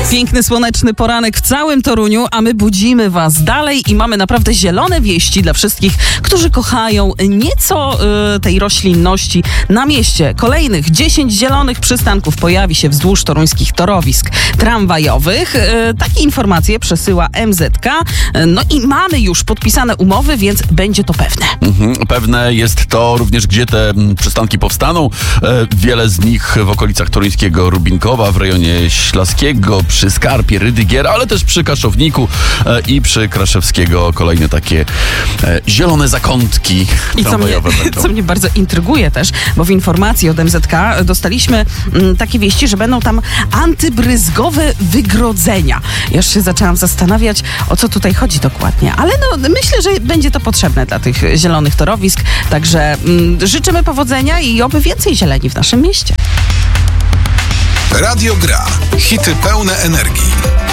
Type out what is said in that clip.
Piękny, słoneczny poranek w całym Toruniu, a my budzimy was dalej i mamy naprawdę zielone wieści dla wszystkich, którzy kochają nieco tej roślinności na mieście. Kolejnych 10 zielonych przystanków pojawi się wzdłuż toruńskich torowisk tramwajowych. Takie informacje przesyła MZK. No i mamy już podpisane umowy, więc będzie to pewne. Pewne jest to również, gdzie te przystanki powstaną. Wiele z nich w okolicach toruńskiego Rubinkowa, w rejonie Ślaskiego, przy Skarpie, Rydygiera, ale też przy Kaszowniku i przy Kraszewskiego. Kolejne takie zielone zakątki tramwajowe będą. Co mnie bardzo intryguje też, bo w informacji od MZK dostaliśmy takie wieści, że będą tam antybryzgowe wygrodzenia. Ja już się zaczęłam zastanawiać, o co tutaj chodzi dokładnie, ale myślę, że będzie to potrzebne dla tych zielonych torowisk, także życzymy powodzenia i oby więcej zieleni w naszym mieście. Radio Gra. Hity pełne energii.